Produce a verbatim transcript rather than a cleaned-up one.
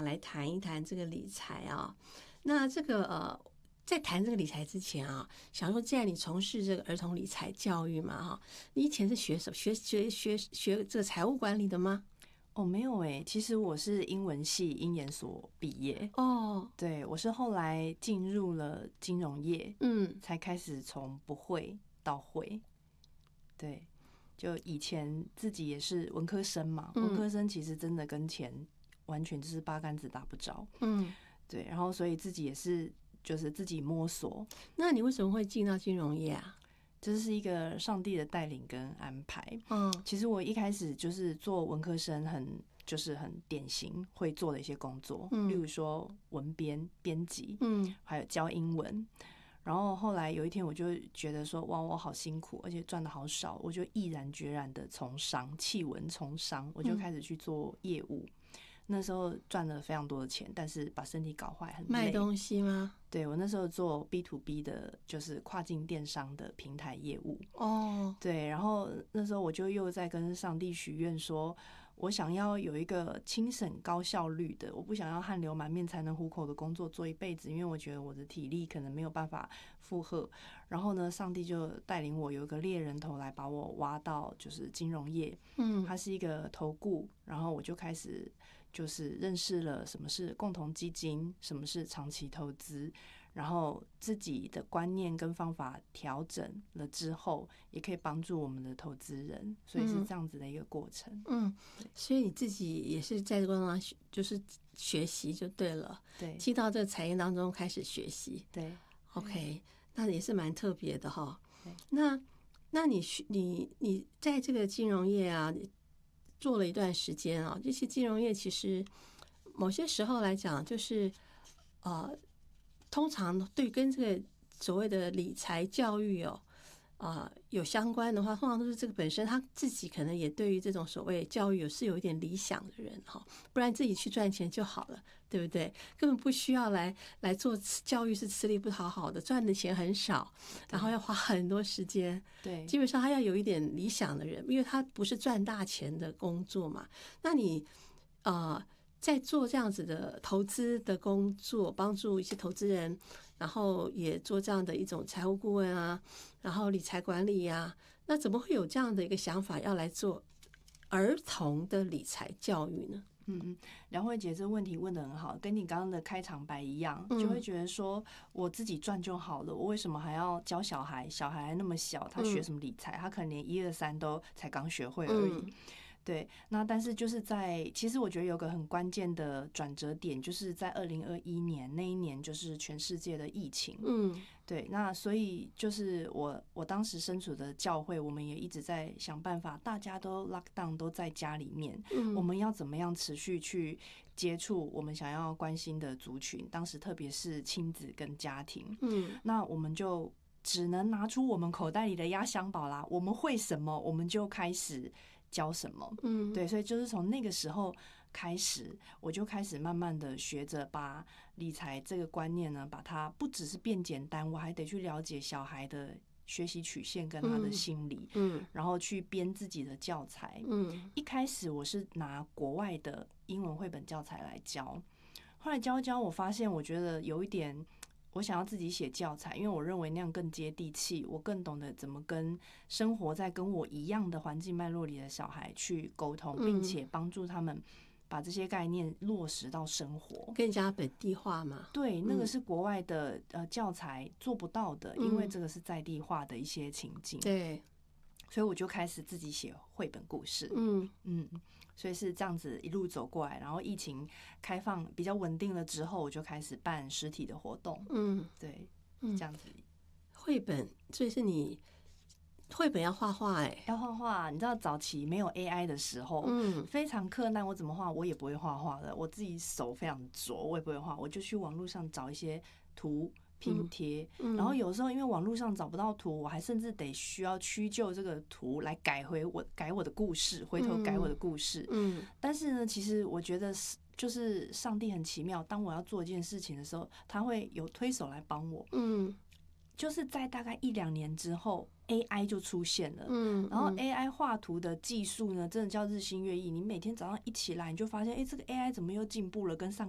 来谈一谈这个理财啊。那这个呃，在谈这个理财之前啊，想说，既然你从事这个儿童理财教育嘛，哈，你以前是学什么？学学学学这个财务管理的吗？ 哦，没有诶，其实我是英文系英研所毕业。 哦， 对，我是后来进入了金融业， 嗯， 才开始从不会到会。对，就以前自己也是文科生嘛， 嗯文科生其实真的跟钱完全就是八竿子打不着。 嗯， 对，然后所以自己也是就是自己摸索。 那你为什么会进到金融业啊？ 这是一个上帝的带领跟安排。 嗯， 其实我一开始就是做文科生很就是很典型会做的一些工作， 嗯例如说文编编辑， 嗯还有教英文。然后后来有一天我就觉得说，哇，我好辛苦，而且赚的好少，我就毅然决然的从商，弃文从商，我就开始去做业务。那时候赚了非常多的钱，但是把身体搞坏，很累。 卖东西吗？ 对，我那时候做 B to B 的，就是跨境电商的平台业务。 哦， 对，然后那时候我就又在跟上帝许愿说，我想要有一个轻省高效率的，我不想要汗流满面才能糊口的工作做一辈子，因为我觉得我的体力可能没有办法负荷。然后呢，上帝就带领我有一个猎人头来把我挖到就是金融业， 嗯， 它是一个投顾，然后我就开始就是认识了什么是共同基金，什么是长期投资。然后自己的观念跟方法调整了之后，也可以帮助我们的投资人，所以是这样子的一个过程。 嗯，所以你自己也是在这个过程中就是学习就对了， 对， 进到这个产业当中开始学习。 对 ，OK， 那也是蛮特别的哈。那那你你你在这个金融业啊，做了一段时间啊，这些金融业其实某些时候来讲，就是呃。通常对跟这个所谓的理财教育哦，啊、呃、有相关的话，通常都是这个本身他自己可能也对于这种所谓教育有是有一点理想的人哈，不然自己去赚钱就好了，对不对？根本不需要来来做教育，是吃力不讨好的，赚的钱很少，然后要花很多时间， 对， 基本上他要有一点理想的人，因为他不是赚大钱的工作嘛。那你呃。在做这样子的投资的工作，帮助一些投资人，然后也做这样的一种财务顾问啊，然后理财管理啊，那怎么会有这样的一个想法要来做儿童的理财教育呢？ 嗯嗯，梁慧姐这问题问得很好，跟你刚刚的开场白一样，就会觉得说我自己赚就好了，我为什么还要教小孩？小孩还那么小，他学什么理财？他可能连一二三都才刚学会而已。对，那但是就是在，其实我觉得有个很关键的转折点，就是在二零二一年那一年，就是全世界的疫情。 嗯， 对，那所以就是我我当时身处的教会，我们也一直在想办法，大家都 lock down 都在家里面，嗯，我们要怎么样持续去接触我们想要关心的族群？当时特别是亲子跟家庭，嗯，那我们就只能拿出我们口袋里的压箱宝啦，我们会什么，我们就开始教什么。嗯，对，所以就是从那个时候开始，我就开始慢慢的学着把理财这个观念呢，把它不只是变简单，我还得去了解小孩的学习曲线跟他的心理，嗯，然后去编自己的教材。嗯，一开始我是拿国外的英文绘本教材来教，后来教一教，我发现我觉得有一点。我想要自己写教材，因为我认为那样更接地气，我更懂得怎么跟生活在跟我一样的环境脉络里的小孩去沟通，并且帮助他们把这些概念落实到生活， 更加本地化嘛。 对，那个是国外的呃教材做不到的，因为这个是在地化的一些情境。 对。 所以我就开始自己写绘本故事， 嗯嗯，所以是这样子一路走过来，然后疫情开放比较稳定了之后，我就开始办实体的活动，嗯，对，这样子。 绘本，所以是你绘本要画画哎， 要画画。你知道早期没有 A I 的时候，嗯，非常困难。我怎么画，我也不会画画的，我自己手非常拙，我也不会画，我就去网络上找一些图。拼贴，然后有时候因为网络上找不到图，我还甚至得需要屈就这个图来改回我改我的故事，回头改我的故事。嗯，但是呢，其实我觉得就是上帝很奇妙，当我要做一件事情的时候，他会有推手来帮我。嗯，就是在大概一两年之后 ，A I 就出现了。嗯，然后 A I 画图的技术呢，真的叫日新月异。你每天早上一起来，你就发现，哎，这个 A I 怎么又进步了，跟上